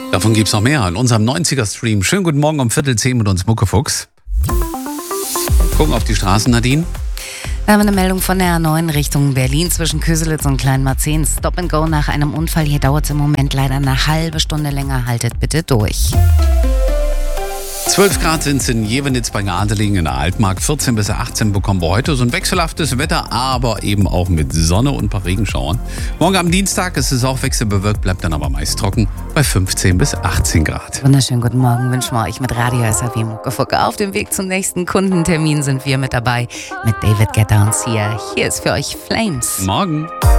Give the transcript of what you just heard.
Davon gibt's noch mehr in unserem 90er-Stream. Schönen guten Morgen um 9:45 mit uns Muckefuchs. Gucken auf die Straßen, Nadine. Wir haben eine Meldung von der A9 Richtung Berlin zwischen Köselitz und Kleinmarzahn. Stop and go nach einem Unfall. Hier dauert es im Moment leider eine halbe Stunde länger. Haltet bitte durch. 12 Grad sind es in Jevenitz bei Adelingen in der Altmark. 14 bis 18 bekommen wir heute. So ein wechselhaftes Wetter, aber eben auch mit Sonne und ein paar Regenschauern. Morgen am Dienstag ist es auch wechselbewölkt, bleibt dann aber meist trocken bei 15 bis 18 Grad. Wunderschönen guten Morgen wünschen wir euch mit Radio SAW Muckefucke. Auf dem Weg zum nächsten Kundentermin sind wir mit dabei mit David Guetta und Sia. Hier ist für euch Flames. Morgen.